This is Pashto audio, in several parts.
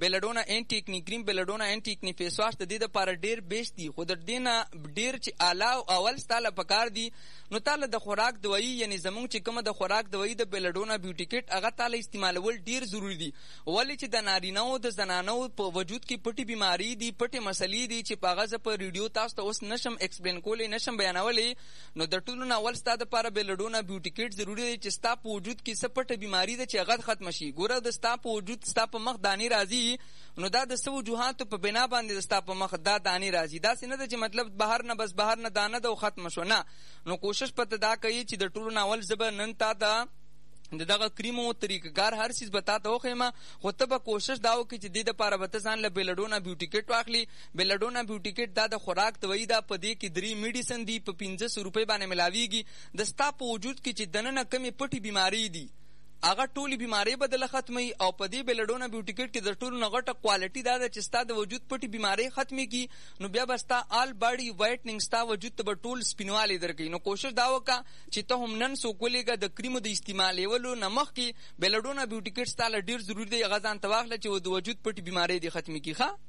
بیلډونا انټي اکنی کریم، بیلډونا انټي اکنی فیس واش د دې لپاره ډیر بیسټ دي، خو د دې نه ډیر چې اعلی او اول ستاله پکار دي نو تعالی د خوراک دوايي یعنی زمونږ چې کومه د خوراک دوايي د بیلډونا بیوټي کټ هغه تعالی استعمالول ډیر ضروری دي. ولې چې د نارینه‌و د زنانو په وجود کې پټي بیماری دي، پټي مسلې دي چې په هغه په ریډیو تاسو ته اوس نشم ایکسپلین کولی، نشم بیانولی. نو د ټولو نه اول ستا دپاره بیلډونا بیوټي کټ ضروري دی چې ستا په وجود کې څه پټه بیماري ده چې هغه ختمه شي. ګوره د ستا په وجود ستا په مخ دانې راځي نو دا د څه وجوهاتو په بنا باندې د ستا په مخ دا دانې راځي. داسې نه ده چې مطلب بهر نه بس بهر نه دانه ده او ختمه شو، نه. نو کوشش پته دا کوي چې د ټولو نه اول زه به نن تا ته د دغه کریمو طریقه‌کار هر چیز به تا ته وښیم، خو ته به کوشش دا وکړې چې دې دپاره به ته ځان له بیلډونا بیوټي کټ واخلي. بیلډونا بیوټي کټ دا د خوراک دوايي ده، په دې کې 3 میډیسن دي، په 1500 روپۍ باندې ملاویږي. د ستا په وجود کې چې دننه کمې پټې بیماری دي هغه ټولې بیماری بدله ختمي. او په دې بیلډونا بیوټي کټ کې د ټولو نه غټه کوالټي دا ده چې ستا د وجود پټې بیماری ختمېږي، نو بیا به ستا آل باډي وایټنینګ ستا وجود ته به ټول سپینوالی درکوي. نو کوشش دا وکړه چې ته هم نن څوک ولېږه د کریمو د استعمالولو نه مخکې بیلډونا بیوټي کټ ستا له ډېر ضروري دی، هغه ځان ته واخله چې د وجود پټې بیماری دې ختمې کړي. ښه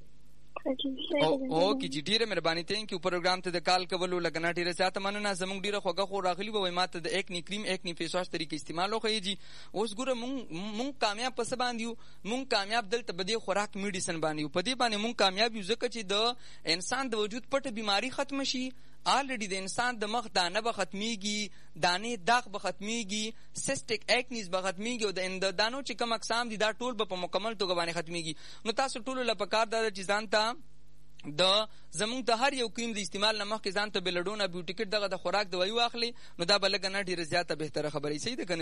اوکې جی، ډیره مهرباني. تھینک یو پروګرام ته د کال کولو لګنا ډیره زیاته مننه. زموږ ډیره خوږه خو راغلی وای ماته د ایکنی کریم ایکنی فیس واش طریقې استعمال وکړئ جی. اوس ګوره مونږ کامیاب پس باندې یو، مونږ کامیاب دلته بده خوراک میډیسن باندې یو، په دې باندې مونږ کامیاب یو ځکه چې د انسان د وجود پټه بیماری ختم شي. آلریډي د انسان د مخ دانه به ختمیږي، دانې داغ به ختمیږي، سیسټک ایکنیز به ختمیږي، او د دانو چې کوم اقسام دي دا ټول به په مکمل توګه باندې ختمیږي. نو تاسو ټولو له پکار دا چې ځان ته د زمونږ د هر یو کریم د استعمال نه مخکې ځان ته بیلډونا بیوټي کټ دغه د خوراک دوايي واخلي، نو دا به لږه نه ډېره زیاته بهتره خبرې. صحیح ده که نه؟